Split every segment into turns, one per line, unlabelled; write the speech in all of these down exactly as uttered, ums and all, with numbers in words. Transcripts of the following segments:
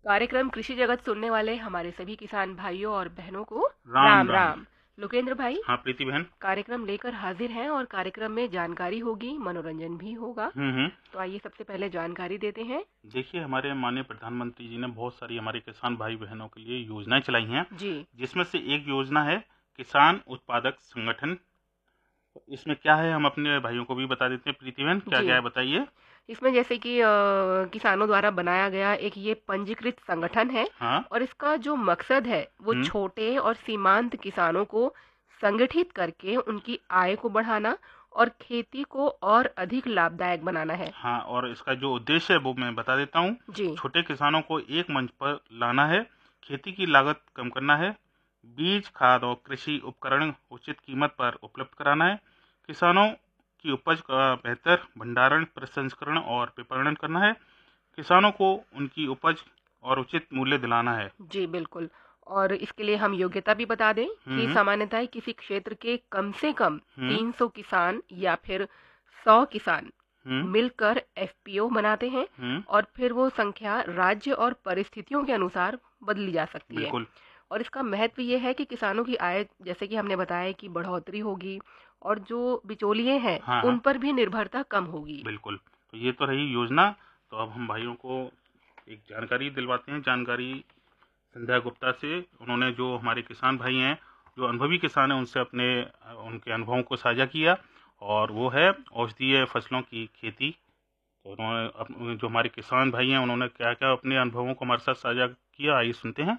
कार्यक्रम कृषि जगत सुनने वाले हमारे सभी किसान भाइयों और बहनों को
राम
राम
राम।
राम। लोकेंद्र भाई,
हाँ प्रीति बहन।
कार्यक्रम लेकर हाजिर हैं और कार्यक्रम में जानकारी होगी, मनोरंजन भी होगा।
हम्म हम्म
तो आइए सबसे पहले जानकारी देते हैं।
देखिए, हमारे माननीय प्रधानमंत्री जी ने बहुत सारी हमारे किसान भाई बहनों के लिए योजनाएं चलाई हैं
जी।
जिसमें से एक योजना है किसान उत्पादक संगठन। इसमें क्या है, हम अपने भाइयों को भी बता देते हैं। प्रीति बहन, क्या
जी।
क्या है बताइए।
इसमें जैसे कि अ, किसानों द्वारा बनाया गया एक ये पंजीकृत संगठन है
हाँ।
और इसका जो मकसद है वो
हम्म
छोटे और सीमांत किसानों को संगठित करके उनकी आय को बढ़ाना और खेती को और अधिक लाभदायक बनाना है।
हाँ, और इसका जो उद्देश्य है वो मैं बता देता हूँ।
जी।
छोटे किसानों को एक मंच पर लाना है, खेती की लागत कम करना है, बीज खाद और कृषि उपकरण उचित कीमत पर उपलब्ध कराना है, किसानों की उपज का बेहतर भंडारण, प्रसंस्करण और विपणन करना है, किसानों को उनकी उपज और उचित मूल्य दिलाना है।
जी बिल्कुल। और इसके लिए हम योग्यता भी बता दें कि
हम्म
सामान्यतः किसी क्षेत्र के कम से कम
हम्म
तीन सौ किसान या फिर सौ किसान
हम्म
मिलकर एफपीओ बनाते हैं
हम्म
और फिर वो संख्या राज्य और परिस्थितियों के अनुसार बदली जा सकती है।
बिल्कुल।
और इसका महत्व ये है कि किसानों की आय, जैसे कि हमने बताया, कि बढ़ोतरी होगी और जो बिचौलिए हैं
हाँ
उन
हाँ
पर भी निर्भरता कम होगी।
बिल्कुल। तो ये तो रही योजना। तो अब हम भाइयों को एक जानकारी दिलवाते हैं। जानकारी संध्या गुप्ता से। उन्होंने जो हमारे किसान भाई हैं, जो अनुभवी किसान हैं, उनसे अपने उनके अनुभवों को साझा किया, और वो है औषधीय फसलों की खेती। तो उन्होंने अप- जो हमारे किसान भाई हैं उन्होंने क्या क्या अपने अनुभवों को हमारे साथ साझा किया, आइए सुनते हैं।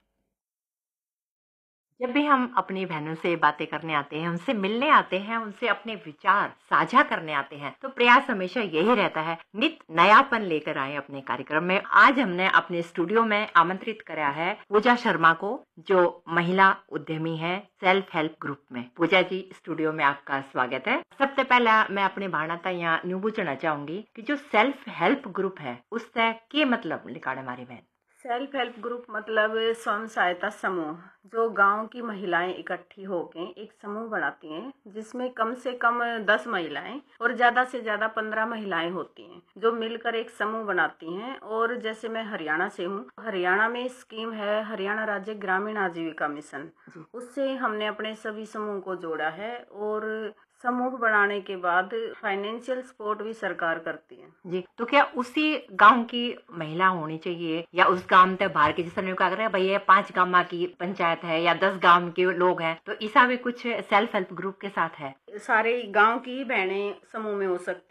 जब भी हम अपनी बहनों से बातें करने आते हैं, उनसे मिलने आते हैं, उनसे अपने विचार साझा करने आते हैं, तो प्रयास हमेशा यही रहता है नित नयापन लेकर आए अपने कार्यक्रम में। आज हमने अपने स्टूडियो में आमंत्रित करा है पूजा शर्मा को, जो महिला उद्यमी है सेल्फ हेल्प ग्रुप में। पूजा जी, स्टूडियो में आपका स्वागत है। सबसे पहला मैं अपने भाणता यहाँ न्यू पूछना चाहूंगी कि जो सेल्फ हेल्प ग्रुप है उससे के मतलब निकाले हमारी बहन।
सेल्फ हेल्प ग्रुप मतलब स्वयं सहायता समूह, जो गांव की महिलाएं इकट्ठी होकर एक समूह बनाती हैं, जिसमें कम से कम दस महिलाएं और ज्यादा से ज्यादा पंद्रह महिलाएं होती हैं, जो मिलकर एक समूह बनाती हैं। और जैसे मैं हरियाणा से हूँ, हरियाणा में स्कीम है हरियाणा राज्य ग्रामीण आजीविका मिशन, उससे हमने अपने सभी समूह को जोड़ा है। और समूह बनाने के बाद फाइनेंशियल सपोर्ट भी सरकार करती है
जी। तो क्या उसी गांव की महिला होनी चाहिए या उस गांव से बाहर के, जिसने क्या कर रहे हैं भाई ये पांच गांव की पंचायत है या दस गांव के लोग हैं, तो ऐसा भी कुछ सेल्फ हेल्प ग्रुप के साथ है?
सारे गांव की बहनें समूह में हो सकती